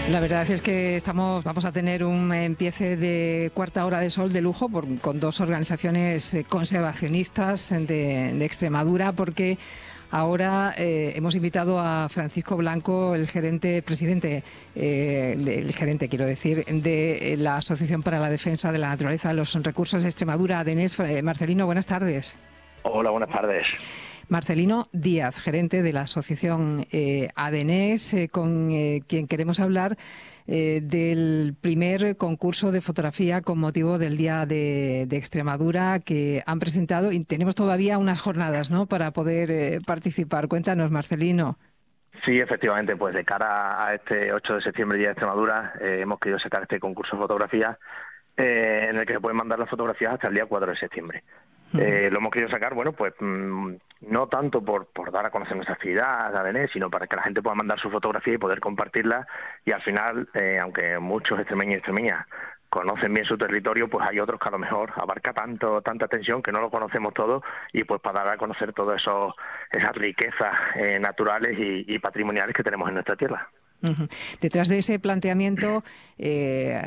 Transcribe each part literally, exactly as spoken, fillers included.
La verdad es que estamos, vamos a tener un empiece de cuarta hora de sol de lujo por, con dos organizaciones conservacionistas de, de Extremadura, porque ahora eh, hemos invitado a Francisco Blanco, el gerente, presidente, eh, de, el gerente quiero decir, de la Asociación para la Defensa de la Naturaleza y los Recursos de Extremadura, ADENES. Marcelino, buenas tardes. Hola, buenas tardes. Marcelino Díaz, gerente de la asociación eh, ADENES, eh, con eh, quien queremos hablar eh, del primer concurso de fotografía con motivo del Día de, de Extremadura que han presentado, y tenemos todavía unas jornadas, ¿no?, para poder eh, participar. Cuéntanos, Marcelino. Sí, efectivamente, pues de cara a este ocho de septiembre, Día de Extremadura, eh, hemos querido sacar este concurso de fotografía eh, en el que se pueden mandar las fotografías hasta el día cuatro de septiembre. Eh, lo hemos querido sacar, bueno, pues mmm, no tanto por, por dar a conocer nuestra actividad de ADENES, sino para que la gente pueda mandar su fotografía y poder compartirla, y al final, eh, aunque muchos extremeños y extremeñas conocen bien su territorio, pues hay otros que a lo mejor abarca tanto tanta extensión que no lo conocemos todo, y pues para dar a conocer todas esas riquezas eh, naturales y, y patrimoniales que tenemos en nuestra tierra. Uh-huh. Detrás de ese planteamiento eh,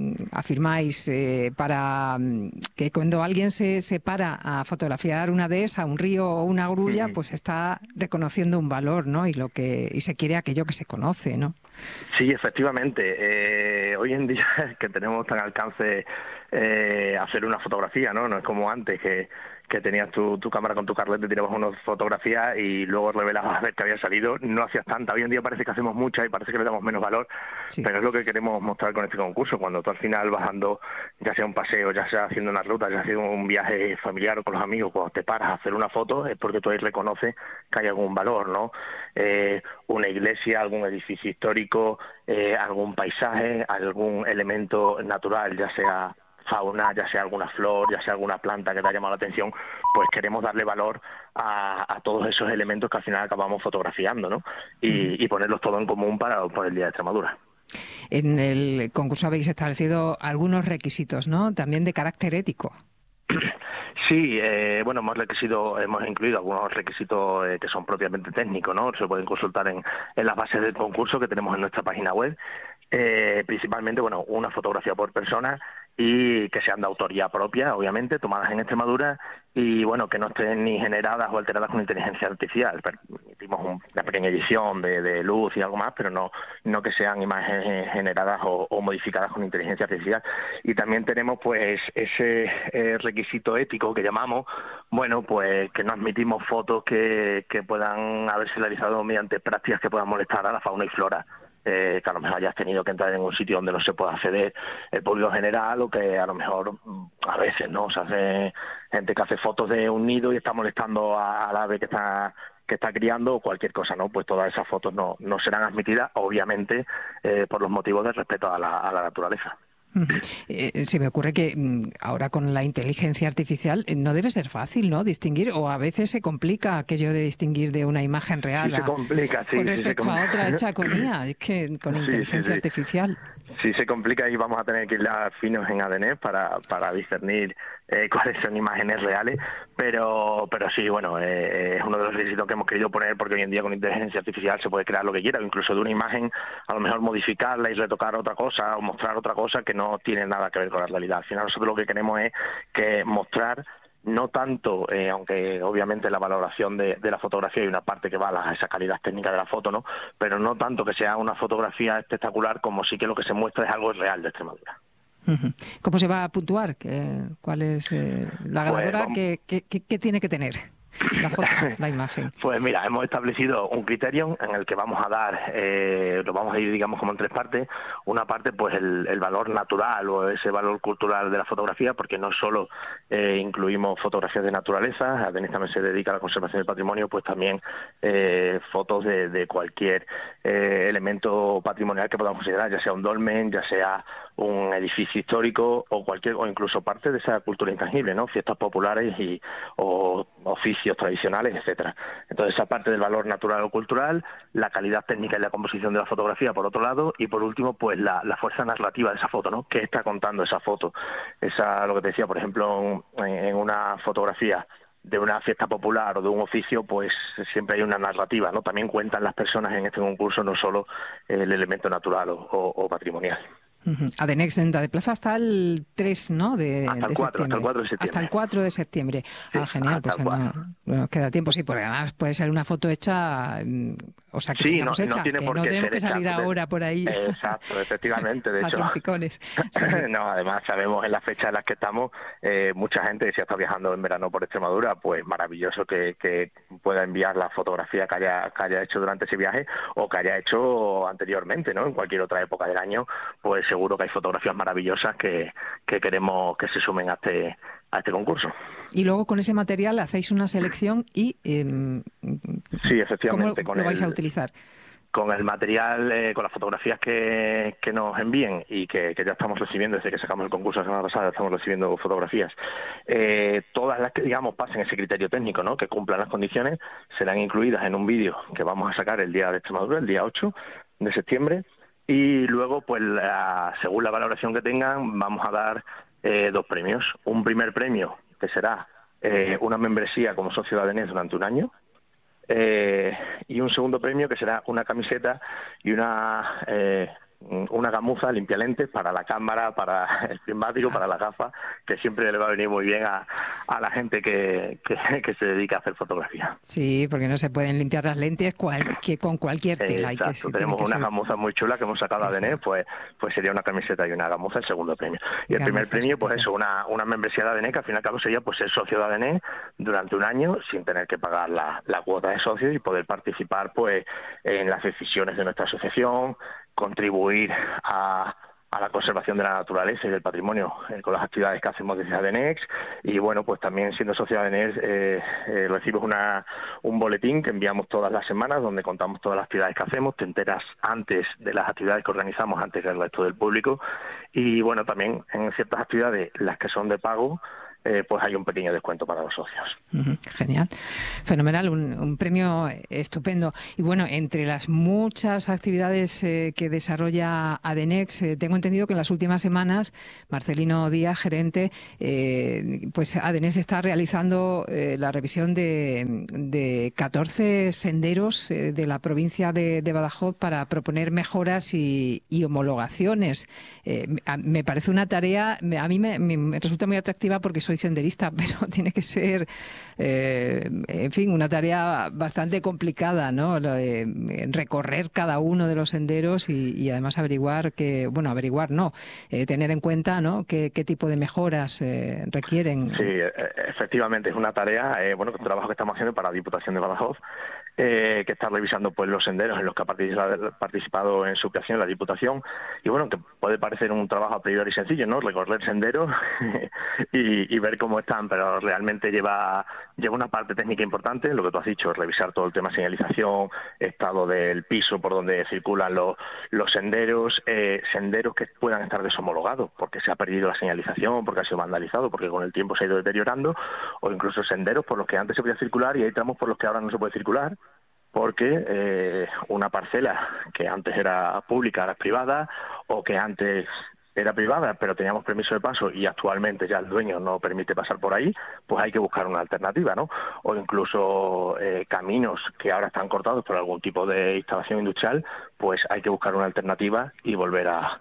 afirmáis eh, para que cuando alguien se, se para a fotografiar una dehesa, un río o una grulla, uh-huh, pues está reconociendo un valor, ¿no? Y lo que y se quiere aquello que se conoce, ¿no? Sí, efectivamente. Eh, hoy en día que tenemos tan alcance eh, hacer una fotografía, ¿no? No es como antes que que tenías tu, tu cámara con tu carnet, te tirabas unas fotografías y luego revelabas a ver que había salido. No hacías tanta. Hoy en día parece que hacemos muchas y parece que le damos menos valor, sí, pero es lo que queremos mostrar con este concurso. Cuando tú al final vas dando, ya sea un paseo, ya sea haciendo una ruta, ya sea haciendo un viaje familiar o con los amigos, cuando te paras a hacer una foto es porque tú ahí reconoces que hay algún valor, ¿no? Eh, una iglesia, algún edificio histórico, eh, algún paisaje, algún elemento natural, ya sea fauna, ya sea alguna flor, ya sea alguna planta que te ha llamado la atención, pues queremos darle valor a, a todos esos elementos que al final acabamos fotografiando, ¿no? Y, y ponerlos todos en común para, para el Día de Extremadura. En el concurso habéis establecido algunos requisitos, ¿no?, también de carácter ético. Sí, eh, bueno, hemos requisito, hemos incluido algunos requisitos eh, que son propiamente técnicos, ¿no? Se pueden consultar en, en las bases del concurso que tenemos en nuestra página web. Eh, principalmente, bueno, una fotografía por persona y que sean de autoría propia, obviamente, tomadas en Extremadura, y bueno, que no estén ni generadas o alteradas con inteligencia artificial. Permitimos un, una pequeña edición de, de luz y algo más, pero no no que sean imágenes generadas o, o modificadas con inteligencia artificial. Y también tenemos pues ese eh, requisito ético que llamamos, bueno, pues que no admitimos fotos que, que puedan haberse realizado mediante prácticas que puedan molestar a la fauna y flora. Eh, que a lo mejor hayas tenido que entrar en un sitio donde no se pueda acceder el público general, o que a lo mejor a veces no se hace gente que hace fotos de un nido y está molestando al ave que está que está criando o cualquier cosa, ¿no? Pues todas esas fotos no, no serán admitidas, obviamente, eh, por los motivos de respeto a la, a la naturaleza. Eh, se me ocurre que ahora con la inteligencia artificial no debe ser fácil, ¿no?, distinguir, o a veces se complica aquello de distinguir de una imagen real sí, se complica, sí, con sí, respecto se a otra hecha con I A, es que con sí, inteligencia sí, sí. artificial. Sí, se complica y vamos a tener que ir a finos en ADENES para, para discernir eh, cuáles son imágenes reales, pero pero sí, bueno, eh, es uno de los requisitos que hemos querido poner, porque hoy en día con inteligencia artificial se puede crear lo que quiera, incluso de una imagen a lo mejor modificarla y retocar otra cosa o mostrar otra cosa que no tiene nada que ver con la realidad. Al final nosotros lo que queremos es que mostrar no tanto, eh, aunque obviamente la valoración de, de la fotografía hay una parte que va a, la, a esa calidad técnica de la foto, ¿no? Pero no tanto que sea una fotografía espectacular, como sí que lo que se muestra es algo real de Extremadura. ¿Cómo se va a puntuar? ¿Cuál es eh, la ganadora? Pues, ¿Qué, qué, qué, ¿Qué tiene que tener la foto, la imagen? Pues mira, hemos establecido un criterio en el que vamos a dar, eh, lo vamos a ir, digamos, como en tres partes. Una parte, pues el, el valor natural o ese valor cultural de la fotografía, porque no solo eh, incluimos fotografías de naturaleza, ADENES también se dedica a la conservación del patrimonio, pues también eh, fotos de, de cualquier eh, elemento patrimonial que podamos considerar, ya sea un dolmen, ya sea un edificio histórico o cualquier o incluso parte de esa cultura intangible, ¿no? Fiestas populares y o oficios tradicionales, etcétera. Entonces, esa parte del valor natural o cultural, la calidad técnica y la composición de la fotografía, por otro lado, y por último, pues la, la fuerza narrativa de esa foto, ¿no? ¿Qué está contando esa foto? Esa, lo que te decía, por ejemplo, en, en una fotografía de una fiesta popular o de un oficio, pues siempre hay una narrativa, ¿no? También cuentan las personas en este concurso, no solo el elemento natural o, o, o patrimonial. Uh-huh. Adenex en de plaza hasta el tres, ¿no? De, Hasta el de cuatro, septiembre. hasta el cuatro de septiembre. Hasta el cuatro de septiembre. Sí, Ah, genial, hasta pues el no, no queda tiempo, sí, porque además puede ser una foto hecha, o sea, que sí, tengamos no, hecha, no tiene que por no qué tenemos ser que hecha. salir ahora por ahí. Exacto, efectivamente, de a hecho. trompicones. Sí, sí. No, además sabemos en las fechas en las que estamos, eh, mucha gente que si está viajando en verano por Extremadura, pues maravilloso que, que pueda enviar la fotografía que haya, que haya hecho durante ese viaje o que haya hecho anteriormente, ¿no? En cualquier otra época del año, pues seguro que hay fotografías maravillosas que, que queremos que se sumen a este, a este concurso. Y luego con ese material hacéis una selección y eh, Sí, ¿cómo efectivamente, con lo vais el, a utilizar? con el material, eh, con las fotografías que, que nos envíen y que, que ya estamos recibiendo desde que sacamos el concurso la semana pasada, estamos recibiendo fotografías. Eh, todas las que, digamos, pasen ese criterio técnico, ¿no? Que cumplan las condiciones, serán incluidas en un vídeo que vamos a sacar el día de Extremadura, el día ocho de septiembre, y luego, pues, la, según la valoración que tengan, vamos a dar eh, dos premios. Un primer premio, que será eh, una membresía como socio de Adenex durante un año, Eh, y un segundo premio que será una camiseta y una eh, una gamuza limpialentes para la cámara, para el prismático, para las gafas, que siempre le va a venir muy bien a, a la gente que, que, que se dedica a hacer fotografía. Sí, porque no se pueden limpiar las lentes cual, que con cualquier tela. Exacto, Y que, tenemos una ser... gamuza muy chula que hemos sacado a Adenex, pues, pues sería una camiseta y una gamuza el segundo premio. Y el Gamuzas, primer premio, pues perfecto. eso, una, una membresía de Adenex, que al fin y al cabo sería pues ser socio de Adenex durante un año sin tener que pagar la, la cuota de socio y poder participar pues en las decisiones de nuestra asociación, contribuir a, a la conservación de la naturaleza y del patrimonio eh, con las actividades que hacemos desde Adenex. Y bueno, pues también siendo socio de Adenex eh, eh, recibes una, un boletín que enviamos todas las semanas donde contamos todas las actividades que hacemos, te enteras antes de las actividades que organizamos, antes del resto del público. Y bueno, también en ciertas actividades, las que son de pago, Eh, pues hay un pequeño descuento para los socios. Uh-huh, genial, fenomenal, un, un premio estupendo. Y bueno, entre las muchas actividades eh, que desarrolla Adenex, eh, tengo entendido que en las últimas semanas, Marcelino Díaz, gerente, eh, pues Adenex está realizando eh, la revisión de, de catorce senderos eh, de la provincia de, de Badajoz para proponer mejoras y, y homologaciones. Eh, me parece una tarea, a mí me, me resulta muy atractiva porque soy senderista, pero tiene que ser, eh, en fin, una tarea bastante complicada, ¿no? Lo de recorrer cada uno de los senderos y, y además averiguar que, bueno, averiguar no, eh, tener en cuenta, ¿no? Qué, qué tipo de mejoras eh, requieren. Sí, efectivamente, es una tarea, eh, bueno, un trabajo que estamos haciendo para la Diputación de Badajoz, eh, que está revisando pues los senderos en los que ha participado, participado en su creación la Diputación, y bueno, que puede parecer un trabajo a priori sencillo, ¿no? Recorrer senderos y, y ver cómo están, pero realmente lleva lleva una parte técnica importante, lo que tú has dicho, revisar todo el tema señalización, estado del piso por donde circulan los, los senderos, eh, senderos que puedan estar deshomologados, porque se ha perdido la señalización, porque ha sido vandalizado, porque con el tiempo se ha ido deteriorando, o incluso senderos por los que antes se podía circular y hay tramos por los que ahora no se puede circular, porque eh, una parcela que antes era pública ahora es privada, o que antes era privada pero teníamos permiso de paso y actualmente ya el dueño no permite pasar por ahí, pues hay que buscar una alternativa, ¿no? O incluso eh, caminos que ahora están cortados por algún tipo de instalación industrial, pues hay que buscar una alternativa y volver a,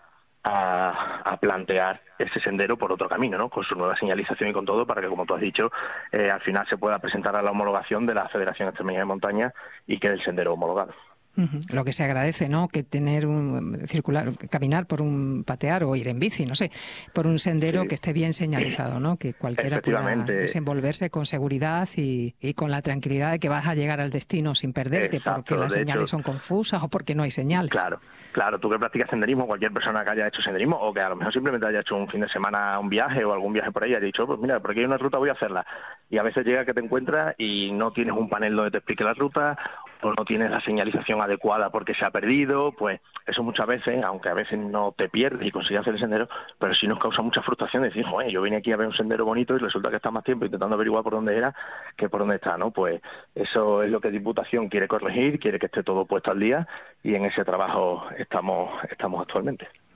a, a plantear ese sendero por otro camino, ¿no? Con su nueva señalización y con todo, para que, como tú has dicho, eh, al final se pueda presentar a la homologación de la Federación Extremeña de Montaña y quede el sendero homologado. Uh-huh. Lo que se agradece, ¿no? Que tener un circular, caminar por un patear o ir en bici, no sé, por un sendero sí. que esté bien señalizado, ¿no? Que cualquiera pueda desenvolverse con seguridad y, y con la tranquilidad de que vas a llegar al destino sin perderte. Exacto, porque las señales hecho, son confusas o porque no hay señales. Claro, claro. Tú que practicas senderismo, cualquier persona que haya hecho senderismo o que a lo mejor simplemente haya hecho un fin de semana un viaje o algún viaje por ahí, haya dicho, pues mira, por aquí hay una ruta, voy a hacerla. Y a veces llega que te encuentras y no tienes un panel donde te explique la ruta, o no tienes la señalización adecuada porque se ha perdido, pues eso muchas veces, aunque a veces no te pierdes y consigues hacer el sendero, pero sí nos causa mucha frustración decir, joder, yo vine aquí a ver un sendero bonito y resulta que está más tiempo intentando averiguar por dónde era que por dónde está, ¿no? Pues eso es lo que Diputación quiere corregir, quiere que esté todo puesto al día y en ese trabajo estamos, estamos actualmente.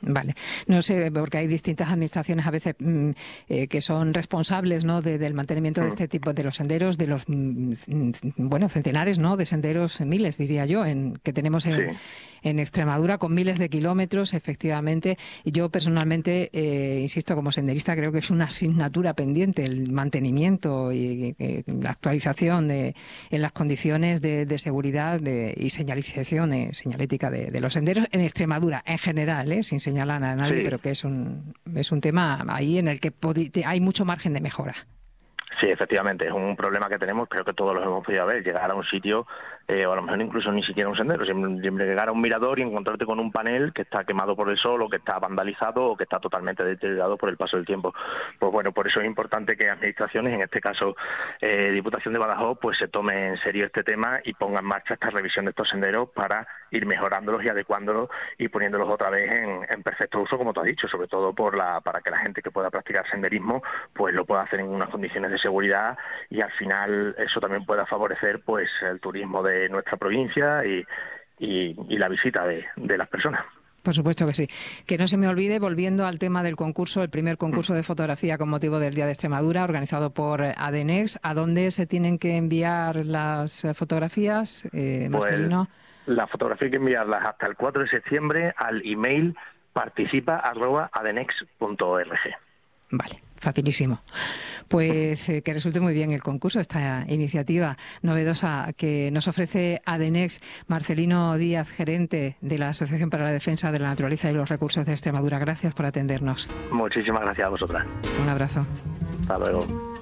Vale, no sé, porque hay distintas administraciones a veces mm, eh, que son responsables, ¿no?, de, del mantenimiento de este tipo de los senderos, de los mm, bueno, centenares, ¿no?, de senderos, miles diría yo, en, que tenemos en, Sí. en Extremadura, con miles de kilómetros, efectivamente. Y yo personalmente, eh, insisto, como senderista, creo que es una asignatura pendiente el mantenimiento y, y la actualización de, en las condiciones de, de seguridad de, y señalización, eh, señalética de, de los senderos en Extremadura en general, ¿eh?, sin señalan a nadie, Sí. pero que es un es un tema ahí en el que hay mucho margen de mejora. Sí, efectivamente, es un problema que tenemos, creo que todos los hemos podido ver, llegar a un sitio, eh, o a lo mejor incluso ni siquiera un sendero, siempre, siempre llegar a un mirador y encontrarte con un panel que está quemado por el sol, o que está vandalizado, o que está totalmente deteriorado por el paso del tiempo. Pues bueno, por eso es importante que administraciones, en este caso eh, Diputación de Badajoz, pues se tome en serio este tema y ponga en marcha esta revisión de estos senderos para ir mejorándolos y adecuándolos y poniéndolos otra vez en, en perfecto uso, como tú has dicho, sobre todo por la para que la gente que pueda practicar senderismo pues lo pueda hacer en unas condiciones de seguridad, y al final eso también pueda favorecer pues el turismo de nuestra provincia y, y, y la visita de, de las personas. Por supuesto que sí. Que no se me olvide, volviendo al tema del concurso, el primer concurso de fotografía con motivo del Día de Extremadura, organizado por Adenex. ¿A dónde se tienen que enviar las fotografías, eh, Marcelino? Pues la fotografía hay que enviarlas hasta el cuatro de septiembre al email participa arroba adenex punto org. Vale, facilísimo. Pues eh, que resulte muy bien el concurso, esta iniciativa novedosa que nos ofrece Adenex. Marcelino Díaz, gerente de la Asociación para la Defensa de la Naturaleza y los Recursos de Extremadura, gracias por atendernos. Muchísimas gracias a vosotras. Un abrazo. Hasta luego.